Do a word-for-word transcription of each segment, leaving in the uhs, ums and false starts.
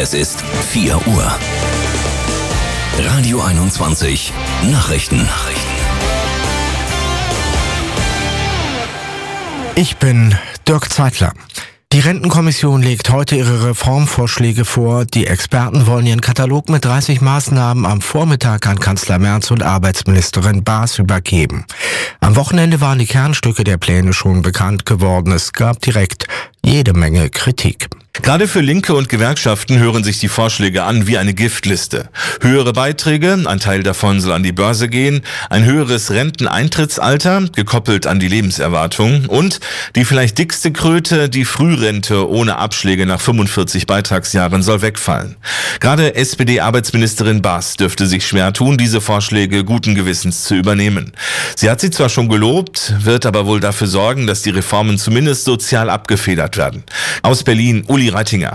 Es ist vier Uhr. Radio einundzwanzig Nachrichten. Ich bin Dirk Zeitler. Die Rentenkommission legt heute ihre Reformvorschläge vor. Die Experten wollen ihren Katalog mit dreißig Maßnahmen am Vormittag an Kanzler Merz und Arbeitsministerin Baas übergeben. Am Wochenende waren die Kernstücke der Pläne schon bekannt geworden. Es gab direkt jede Menge Kritik. Gerade für Linke und Gewerkschaften hören sich die Vorschläge an wie eine Giftliste. Höhere Beiträge, ein Teil davon soll an die Börse gehen, ein höheres Renteneintrittsalter, gekoppelt an die Lebenserwartung und die vielleicht dickste Kröte, die Frührente ohne Abschläge nach fünfundvierzig Beitragsjahren soll wegfallen. Gerade S P D-Arbeitsministerin Baas dürfte sich schwer tun, diese Vorschläge guten Gewissens zu übernehmen. Sie hat sie zwar schon gelobt, wird aber wohl dafür sorgen, dass die Reformen zumindest sozial abgefedert werden. Aus Berlin, Uli Reitinger.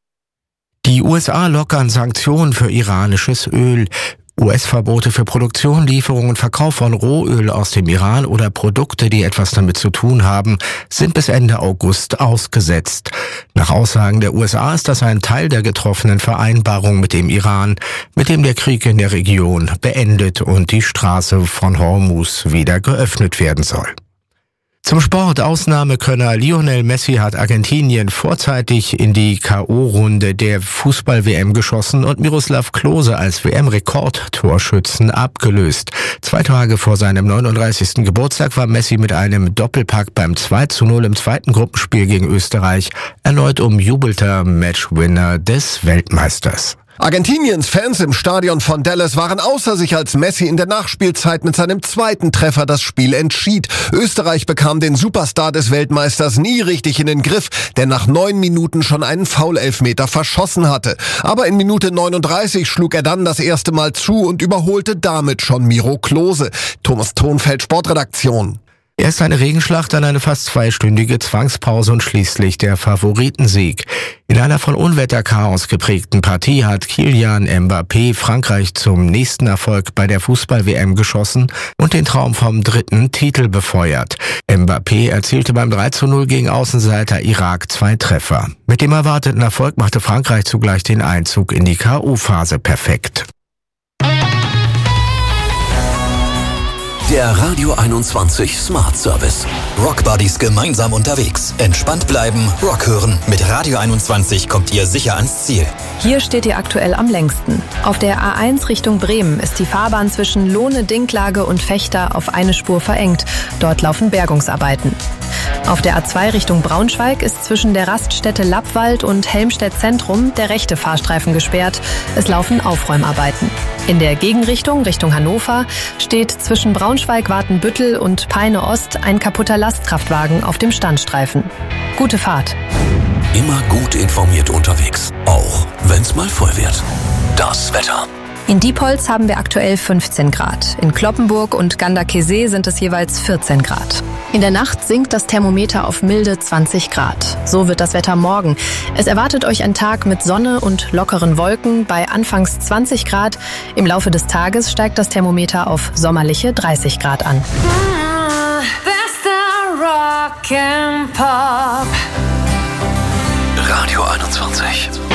Die U S A lockern Sanktionen für iranisches Öl. U S-Verbote für Produktion, Lieferung und Verkauf von Rohöl aus dem Iran oder Produkte, die etwas damit zu tun haben, sind bis Ende August ausgesetzt. Nach Aussagen der U S A ist das ein Teil der getroffenen Vereinbarung mit dem Iran, mit dem der Krieg in der Region beendet und die Straße von Hormuz wieder geöffnet werden soll. Zum Sport. Ausnahmekönner Lionel Messi hat Argentinien vorzeitig in die K O-Runde der Fußball-W M geschossen und Miroslav Klose als W M-Rekordtorschützen abgelöst. Zwei Tage vor seinem neununddreißigsten Geburtstag war Messi mit einem Doppelpack beim zwei zu null im zweiten Gruppenspiel gegen Österreich erneut umjubelter Matchwinner des Weltmeisters. Argentiniens Fans im Stadion von Dallas waren außer sich, als Messi in der Nachspielzeit mit seinem zweiten Treffer das Spiel entschied. Österreich bekam den Superstar des Weltmeisters nie richtig in den Griff, der nach neun Minuten schon einen Foul-Elfmeter verschossen hatte. Aber in Minute neununddreißig schlug er dann das erste Mal zu und überholte damit schon Miro Klose. Thomas Thonfeld, Sportredaktion. Erst eine Regenschlacht, dann eine fast zweistündige Zwangspause und schließlich der Favoritensieg. In einer von Unwetterchaos geprägten Partie hat Kylian Mbappé Frankreich zum nächsten Erfolg bei der Fußball-W M geschossen und den Traum vom dritten Titel befeuert. Mbappé erzielte beim drei zu null gegen Außenseiter Irak zwei Treffer. Mit dem erwarteten Erfolg machte Frankreich zugleich den Einzug in die K O-Phase perfekt. Der Radio einundzwanzig Smart Service. Rockbuddies gemeinsam unterwegs. Entspannt bleiben, Rock hören. Mit Radio einundzwanzig kommt ihr sicher ans Ziel. Hier steht ihr aktuell am längsten. Auf der A eins Richtung Bremen ist die Fahrbahn zwischen Lohne-Dinklage und Vechta auf eine Spur verengt. Dort laufen Bergungsarbeiten. Auf der A zwei Richtung Braunschweig ist zwischen der Raststätte Lappwald und Helmstedt Zentrum der rechte Fahrstreifen gesperrt. Es laufen Aufräumarbeiten. In der Gegenrichtung, Richtung Hannover, steht zwischen Braunschweig-Watenbüttel und Peine-Ost ein kaputter Lastkraftwagen auf dem Standstreifen. Gute Fahrt. Immer gut informiert unterwegs, auch wenn's mal voll wird. Das Wetter. In Diepholz haben wir aktuell fünfzehn Grad. In Cloppenburg und Ganderkesee sind es jeweils vierzehn Grad. In der Nacht sinkt das Thermometer auf milde zwanzig Grad. So wird das Wetter morgen. Es erwartet euch ein Tag mit Sonne und lockeren Wolken bei anfangs zwanzig Grad. Im Laufe des Tages steigt das Thermometer auf sommerliche dreißig Grad an. Ah, bester Rock and Pop. Radio einundzwanzig.